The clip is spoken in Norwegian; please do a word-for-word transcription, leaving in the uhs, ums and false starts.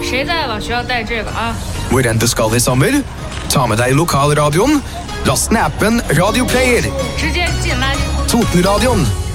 谁在了？学校带这个啊。 Hvor enn du skal i sommer, ta med deg lokalradioen, last ned appen Radio Player. 直接进垃圾。 Totenradioen